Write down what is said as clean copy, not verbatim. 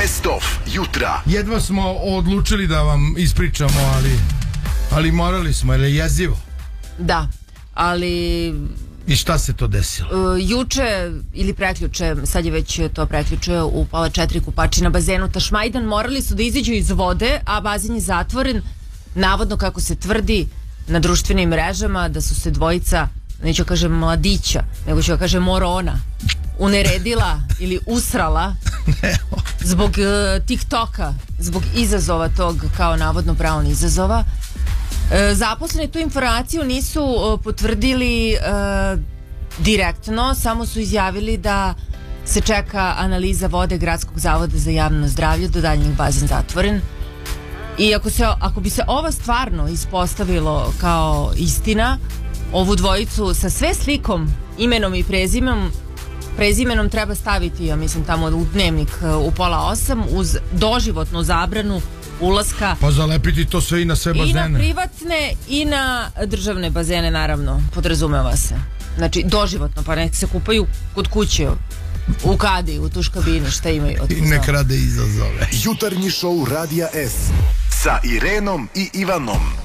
Best of jutra. Jedva smo odlučili da vam ispričamo, ali morali smo, jer je jezivo. Da, ali... I šta se to desilo? Juče ili preključe, sad je već to preključe, upala 4 kupači na bazenu Tašmajdan, morali su da izađu iz vode, a bazen je zatvoren. Navodno, kako se tvrdi na društvenim mrežama, da su se dvojica, neću kažem mladića, nego ću kažem morona, uneredila ili usrala zbog TikToka, zbog izazova tog, kao navodno pravon izazova. Zaposleni tu informaciju nisu potvrdili direktno, samo su izjavili da se čeka analiza vode Gradskog zavoda za javno zdravlje, do daljnjeg bazen zatvoren. I ako bi se ovo stvarno ispostavilo kao istina, ovu dvojicu sa sve slikom, imenom i prezimenom treba staviti, ja mislim, tamo u dnevnik u 7:30 uz doživotnu zabranu ulaska. Pa zalepiti to sve i na sve bazene. I na privatne i na državne bazene, naravno, podrazumeva se. Znači, doživotno, pa nek se kupaju kod kuće, u kadi, u tuš kabini, šta imaju. I nek rade izazove. Jutarnji šou Radija S sa Irenom i Ivanom.